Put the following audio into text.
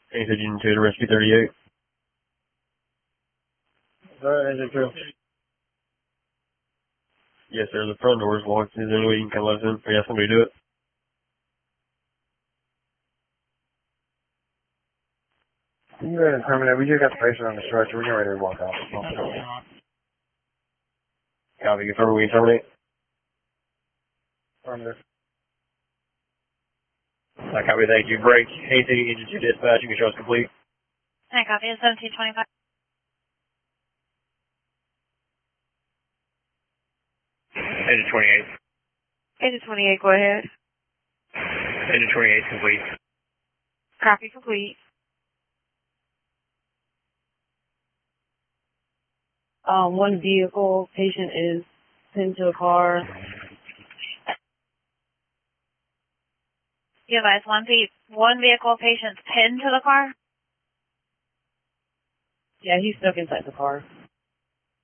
Engine 2 to Rescue 38. Engine 2. Yes, sir. The front door is locked. Is there any way you can come let us in? Or you have somebody do it? You go ahead and terminate. We just got the patient on the stretcher. We're getting ready to walk out. Copy. Confirm we can terminate. Affirmative. Copy. Thank you. Break. Anything Engine 2 dispatch. You can show us complete. I copy. 1725. Engine 28. Engine 28, go ahead. Engine 28 complete. Copy complete. One vehicle patient is pinned to a car. You advise one vehicle patient's pinned to the car? Yeah, he's stuck inside the car.